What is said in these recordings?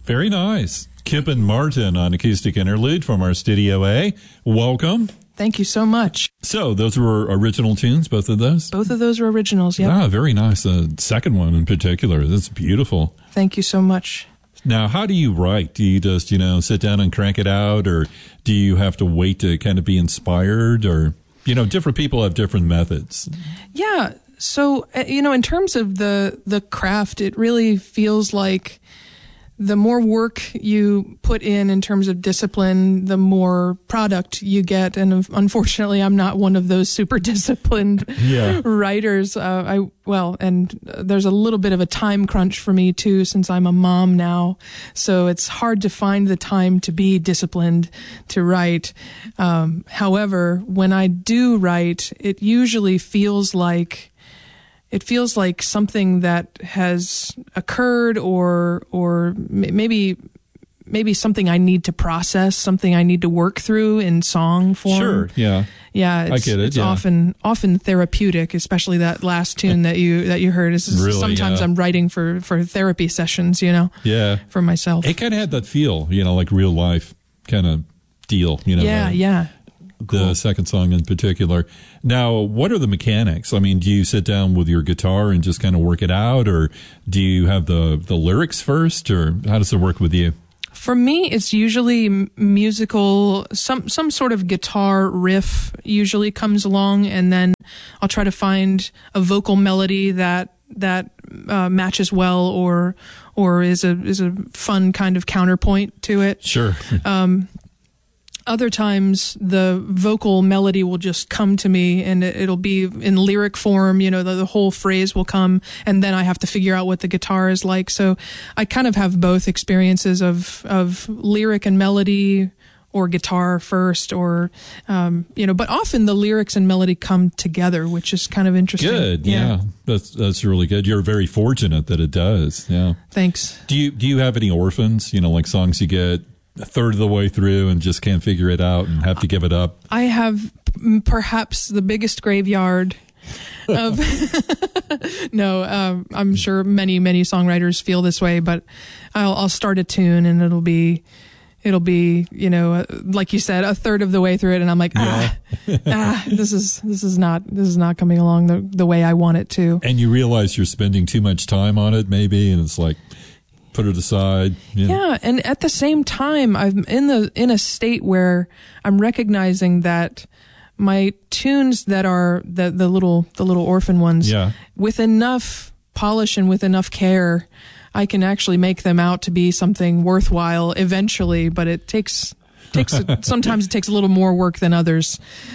Very nice. Kip and Martin on Acoustic Interlude from our Studio A. Welcome. Thank you so much. So those were original tunes, both of those? Both of those were originals, yeah. Ah, very nice. The second one in particular. That's beautiful. Thank you so much. Now, how do you write? Do you just, sit down and crank it out, or do you have to wait to kind of be inspired? Or, different people have different methods. Yeah. So, in terms of the craft, it really feels like the more work you put in terms of discipline, the more product you get. And unfortunately, I'm not one of those super disciplined writers. And there's a little bit of a time crunch for me too, since I'm a mom now. So it's hard to find the time to be disciplined to write. However, when I do write, it usually feels like something that has occurred or maybe something I need to process, something I need to work through in song form. Sure, yeah. Yeah, I get it. It's often therapeutic, especially that last tune that you heard. Really, sometimes I'm writing for therapy sessions, for myself. It kind of had that feel, like real life kind of deal, Yeah. Cool. The second song in particular. Now, what are the mechanics? I mean, do you sit down with your guitar and just kind of work it out, or do you have the lyrics first, or how does it work with you? For me, it's usually musical. Some sort of guitar riff usually comes along, and then I'll try to find a vocal melody that matches well, or is a fun kind of counterpoint to it. Sure. Other times, the vocal melody will just come to me, and it'll be in lyric form. The whole phrase will come, and then I have to figure out what the guitar is like. So I kind of have both experiences of lyric and melody, or guitar first, or but often the lyrics and melody come together, which is kind of interesting. Good, yeah. That's really good. You're very fortunate that it does. Yeah. Thanks. Do you have any orphans? Like songs you get a third of the way through and just can't figure it out and have to give it up? I have perhaps the biggest graveyard of no, I'm sure many songwriters feel this way, but I'll start a tune and it'll be like you said, a third of the way through it, and I'm like, this is not coming along the way I want it to. And you realize you're spending too much time on it, maybe, and it's like, put it aside. Yeah, and at the same time, I'm in a state where I'm recognizing that my tunes that are the little orphan ones, with enough polish and with enough care, I can actually make them out to be something worthwhile eventually. But it takes sometimes it takes a little more work than others.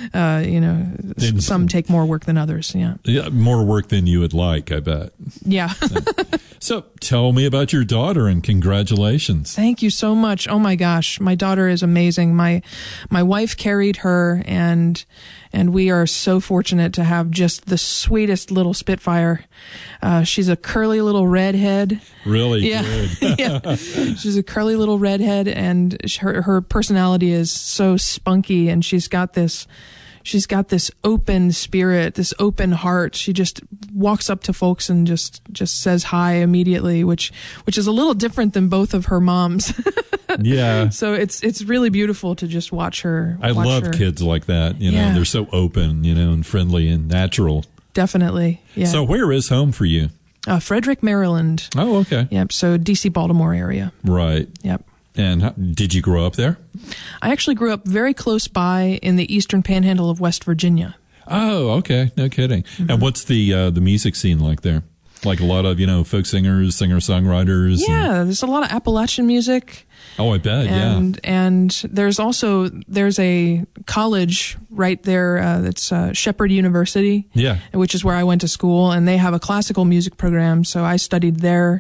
Some take more work than others. Yeah, more work than you would like, I bet. Yeah. So tell me about your daughter, and congratulations. Thank you so much. Oh my gosh, my daughter is amazing. My wife carried her, and we are so fortunate to have just the sweetest little Spitfire. She's a curly little redhead. Really? Yeah. Good. Yeah. She's a curly little redhead, and her personality is so spunky, and she's got this open spirit, this open heart. She just walks up to folks and just says hi immediately, which is a little different than both of her moms. Yeah. So it's really beautiful to just watch her. I love kids like that. They're so open, and friendly and natural. Definitely. Yeah. So where is home for you? Frederick, Maryland. Oh, okay. Yep. So DC, Baltimore area. Right. Yep. And did you grow up there? I actually grew up very close by in the eastern panhandle of West Virginia. Oh, okay. No kidding. Mm-hmm. And what's the music scene like there? Like a lot of, folk singers, singer-songwriters? Yeah, there's a lot of Appalachian music. Oh, I bet, And there's a college right there that's Shepherd University. Yeah. Which is where I went to school, and they have a classical music program, so I studied there.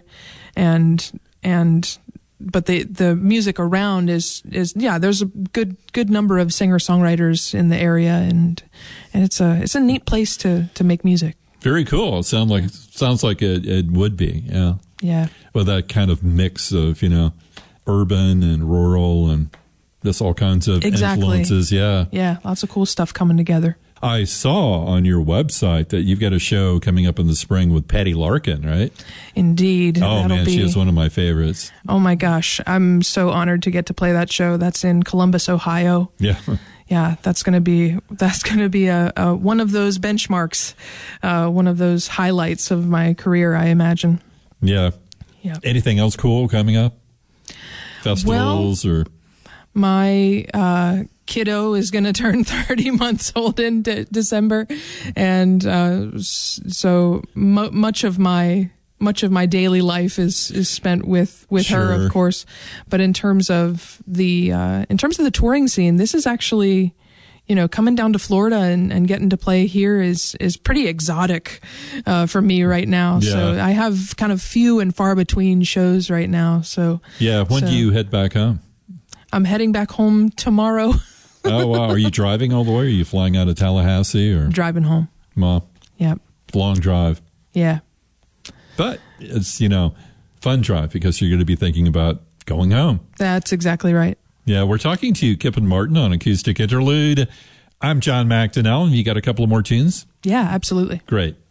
But the music around is there's a good number of singer-songwriters in the area, and it's a neat place to make music. Very cool. It sounds like it would be. Yeah. Yeah. Well, that kind of mix of, urban and rural and just all kinds of influences. Yeah. Yeah. Lots of cool stuff coming together. I saw on your website that you've got a show coming up in the spring with Patty Larkin, right? Indeed. Oh, man, she is one of my favorites. Oh, my gosh. I'm so honored to get to play that show. That's in Columbus, Ohio. Yeah. Yeah, that's going to be a one of those benchmarks, one of those highlights of my career, I imagine. Yeah. Yeah. Anything else cool coming up? Festivals or? My kiddo is going to turn 30 months old in December, and so much of my daily life is spent with Sure. her, of course. But in terms of the touring scene, this is actually, coming down to Florida and getting to play here is pretty exotic for me right now. Yeah. So I have kind of few and far between shows right now. So Yeah. When do you head back home? I'm heading back home tomorrow. Oh, wow. Are you driving all the way? Or are you flying out of Tallahassee or? Driving home. Well, Yep. long drive. Yeah. But it's, fun drive because you're going to be thinking about going home. That's exactly right. Yeah, we're talking to Kip and Martin on Acoustic Interlude. I'm John McDonnell, and you got a couple of more tunes? Yeah, absolutely. Great.